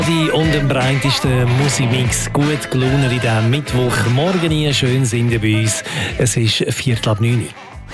Die und am breitesten Musikmix gut gelaunt in diesem Mittwochmorgen. Ihr schön sind ihr bei uns. Es ist 8:45.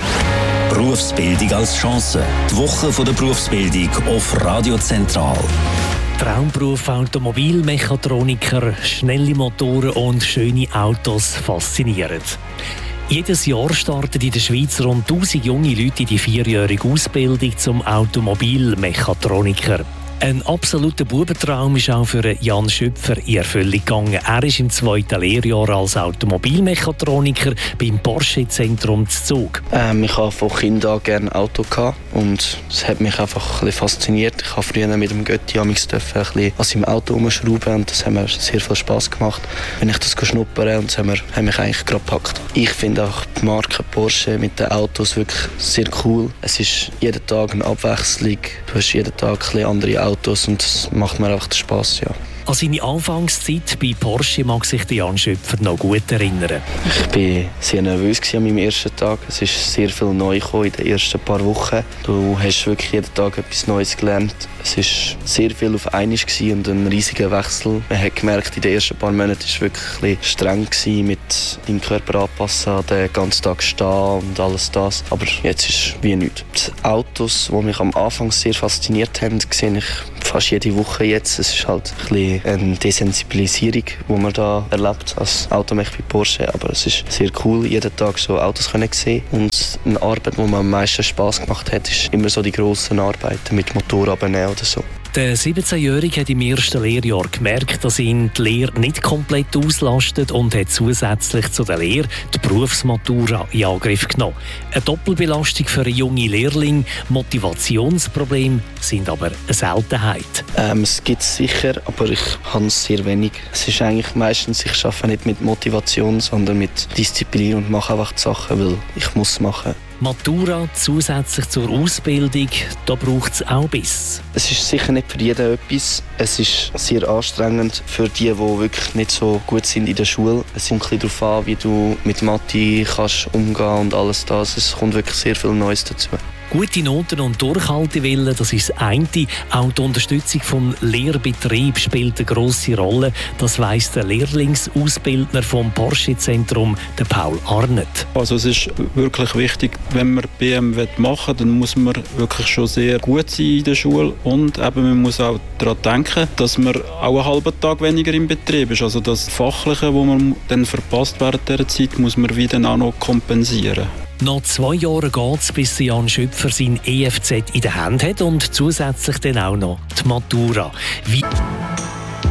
Berufsbildung als Chance. Die Woche der Berufsbildung auf Radio Zentral. Traumberuf Automobilmechatroniker, schnelle Motoren und schöne Autos faszinieren. Jedes Jahr starten in der Schweiz rund 1000 junge Leute in die 4-jährige Ausbildung zum Automobilmechatroniker. Ein absoluter Bubentraum ist auch für Jan Schöpfer in Erfüllung gegangen. Er ist im 2. Lehrjahr als Automobilmechatroniker beim Porsche-Zentrum zu Zug. Ich habe von Kind an gerne Auto gehabt und es hat mich einfach ein bisschen fasziniert. Ich habe früher mit dem Götti ein bisschen an seinem Auto herumschrauben und das hat mir sehr viel Spass gemacht. Wenn ich das schnuppern und das hat mich eigentlich gerade gepackt. Ich finde auch die Marke Porsche mit den Autos wirklich sehr cool. Es ist jeden Tag eine Abwechslung. Du hast jeden Tag ein bisschen andere Autos und das macht mir einfach Spass, ja. An seine Anfangszeit bei Porsche mag sich Jan Schöpfer noch gut erinnern. Ich war sehr nervös an meinem ersten Tag. Es ist sehr viel neu gekommen in den ersten paar Wochen. Du hast wirklich jeden Tag etwas Neues gelernt. Es war sehr viel auf einmal und ein riesiger Wechsel. Man hat gemerkt, in den ersten paar Monaten war es wirklich ein bisschen streng mit deinem Körper anpassen, den ganzen Tag stehen und alles das. Aber jetzt ist es wie nichts. Die Autos, die mich am Anfang sehr fasziniert haben, sehe ich fast jede Woche jetzt. Es ist halt ein bisschen eine Desensibilisierung, die man da erlebt als Automech bei Porsche. Aber es ist sehr cool, jeden Tag so Autos zu sehen. Und eine Arbeit, die mir am meisten Spass gemacht hat, ist immer so die grossen Arbeiten mit Motor abnehmen oder so. Der 17-Jährige hat im ersten Lehrjahr gemerkt, dass ihn die Lehre nicht komplett auslastet und hat zusätzlich zu der Lehre die Berufsmatura in Angriff genommen. Eine Doppelbelastung für einen jungen Lehrling, Motivationsprobleme sind aber eine Seltenheit. Es gibt es sicher, aber ich habe es sehr wenig. Es ist eigentlich meistens, ich arbeite nicht mit Motivation, sondern mit Disziplin und mache einfach die Sachen, weil ich muss machen. Matura zusätzlich zur Ausbildung, da braucht es auch Biss. Es ist sicher nicht für jeden etwas. Es ist sehr anstrengend für die wirklich nicht so gut sind in der Schule. Es kommt ein bisschen darauf an, wie du mit Mathe kannst umgehen und alles das. Es kommt wirklich sehr viel Neues dazu. Gute Noten und Durchhaltewillen, das ist das eine. Auch die Unterstützung vom Lehrbetrieb spielt eine grosse Rolle. Das weiss der Lehrlingsausbildner vom Porsche-Zentrum, der Paul Arnett. Also es ist wirklich wichtig, wenn man BM machen will, dann muss man wirklich schon sehr gut sein in der Schule und eben man muss auch daran denken, dass man auch einen halben Tag weniger im Betrieb ist. Also das Fachliche, das man dann verpasst während dieser Zeit, muss man wieder auch noch kompensieren. Noch 2 Jahre geht es, bis Jan Schöpfer sein EFZ in der Hand hat und zusätzlich dann auch noch die Matura.